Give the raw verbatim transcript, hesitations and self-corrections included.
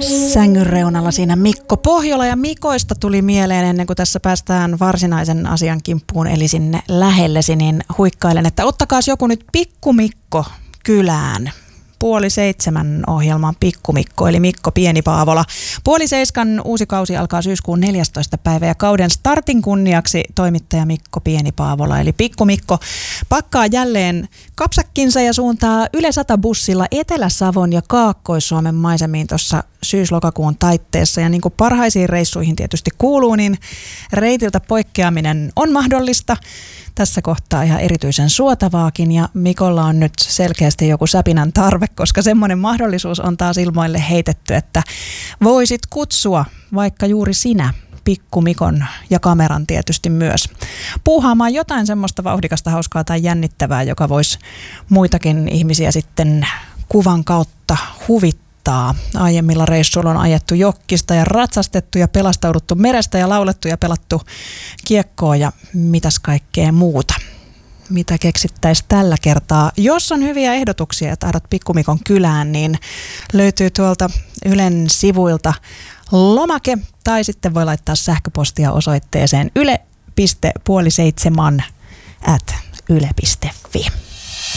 Sängyn reunalla siinä Mikko Pohjola, ja Mikoista tuli mieleen ennen kuin tässä päästään varsinaisen asian kimppuun eli sinne lähellesi, niin huikkailen, että ottakaas joku nyt Pikku Mikko kylään. Puoli seitsemän ohjelman Pikku Mikko, eli Mikko Pieni-Paavola. Puoli seiskan uusi kausi alkaa syyskuun neljästoista päivä, ja kauden startin kunniaksi toimittaja Mikko Pieni-Paavola, eli Pikku Mikko, pakkaa jälleen kapsakkinsa ja suuntaa Yle sata bussilla Etelä-Savon ja Kaakkois-Suomen maisemiin tuossa syys-lokakuun taitteessa. Ja niin kuin parhaisiin reissuihin tietysti kuuluu, niin reitiltä poikkeaminen on mahdollista. Tässä kohtaa ihan erityisen suotavaakin, ja Mikolla on nyt selkeästi joku säpinän tarve, koska semmoinen mahdollisuus on taas ilmoille heitetty, että voisit kutsua vaikka juuri sinä, Pikku Mikon ja kameran tietysti myös, puuhaamaan jotain semmoista vauhdikasta, hauskaa tai jännittävää, joka voisi muitakin ihmisiä sitten kuvan kautta huvittaa. Aiemmilla reissuilla on ajettu jokkista ja ratsastettu ja pelastauduttu merestä ja laulettu ja pelattu kiekkoa ja mitäs kaikkea muuta. Mitä keksittäisiin tällä kertaa? Jos on hyviä ehdotuksia ja tahdot Pikku Mikon kylään, niin löytyy tuolta Ylen sivuilta lomake, tai sitten voi laittaa sähköpostia osoitteeseen yle piste puoli seitsemän at yle piste fi.